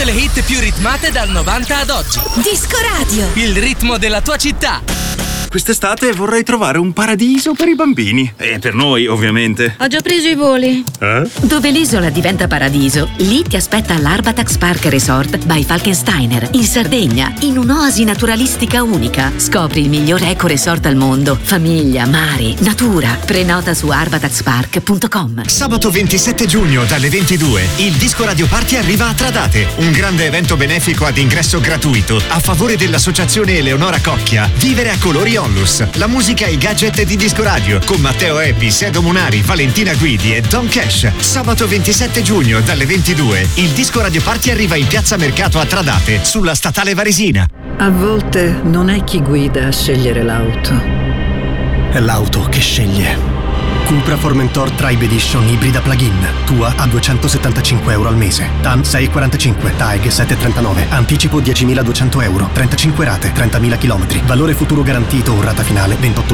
le hit più ritmate dal 90 ad oggi. Disco Radio. Il ritmo della tua città. Quest'estate vorrei trovare un paradiso per i bambini. E per noi, ovviamente. Ho già preso i voli. Dove l'isola diventa paradiso, lì ti aspetta l'Arbatax Park Resort by Falkensteiner, in Sardegna, in un'oasi naturalistica unica. Scopri il miglior eco resort al mondo. Famiglia, mari, natura. Prenota su arbataxpark.com. Sabato 27 giugno dalle 22 il Disco Radio Party arriva a Tradate, un grande evento benefico ad ingresso gratuito a favore dell'associazione Eleonora Cocchia. Vivere a colori Onlus, la musica e i gadget di Disco Radio con Matteo Eppi, Sedo Munari, Valentina Guidi e Don Cash. Sabato 27 giugno dalle 22 il Disco Radio Party arriva in Piazza Mercato a Tradate, sulla statale Varesina. A volte non è chi guida a scegliere l'auto, è l'auto che sceglie. Cupra Formentor Tribe Edition ibrida plug-in. Tua a €275 al mese. TAN 6,45, TAEG 7,39. Anticipo €10.200. 35 rate, 30.000 km. Valore futuro garantito o rata finale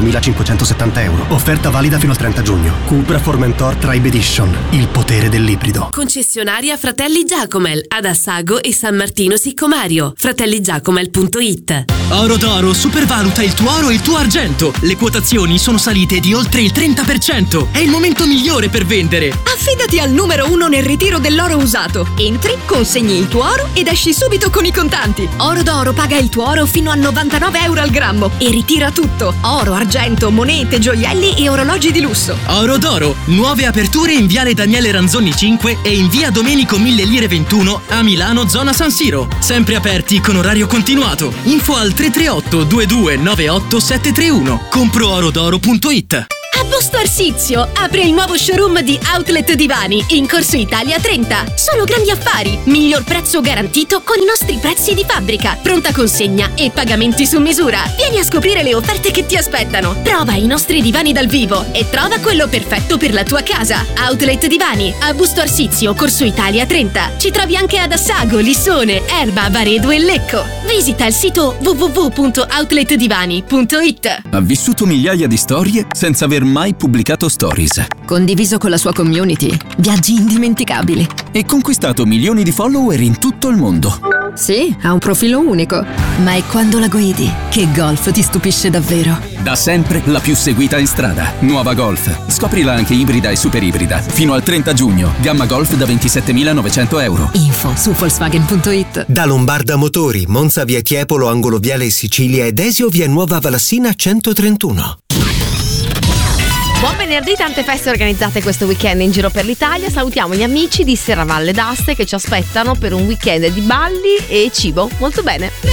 €28.570. Offerta valida fino al 30 giugno. Cupra Formentor Tribe Edition. Il potere dell'ibrido. Concessionaria Fratelli Giacomel ad Assago e San Martino Siccomario. fratelligiacomel.it. Oro d'Oro supervaluta il tuo oro e il tuo argento. Le quotazioni sono salite di oltre il 30%. È il momento migliore per vendere. Affidati al numero 1 nel ritiro dell'oro usato. Entri, consegni il tuo oro ed esci subito con i contanti. Oro d'Oro paga il tuo oro fino a €99 al grammo e ritira tutto: oro, argento, monete, gioielli e orologi di lusso. Oro d'Oro, nuove aperture in Viale Daniele Ranzoni 5 e in Via Domenico 1000 Lire 21 a Milano, zona San Siro. Sempre aperti con orario continuato. Info al 338 2298 731. Compro-orodoro.it. A Busto Arsizio apre il nuovo showroom di Outlet Divani in Corso Italia 30. Sono grandi affari, miglior prezzo garantito con i nostri prezzi di fabbrica, pronta consegna e pagamenti su misura. Vieni a scoprire le offerte che ti aspettano. Prova i nostri divani dal vivo e trova quello perfetto per la tua casa. Outlet Divani a Busto Arsizio, Corso Italia 30. Ci trovi anche ad Assago, Lissone, Erba, Varedo e Lecco. Visita il sito www.outletdivani.it. Ha vissuto migliaia di storie senza aver mai pubblicato stories. Condiviso con la sua community viaggi indimenticabili. E conquistato milioni di follower in tutto il mondo. Sì, ha un profilo unico. Ma è quando la guidi che Golf ti stupisce davvero. Da sempre la più seguita in strada. Nuova Golf. Scoprila anche ibrida e super ibrida. Fino al 30 giugno. Gamma Golf da €27.900. Info su Volkswagen.it. Da Lombarda Motori, Monza via Tiepolo, angolo Viale Sicilia ed Desio via Nuova Valassina 131. Buon venerdì, tante feste organizzate questo weekend in giro per l'Italia. Salutiamo gli amici di Serravalle d'Aste che ci aspettano per un weekend di balli e cibo. Molto bene.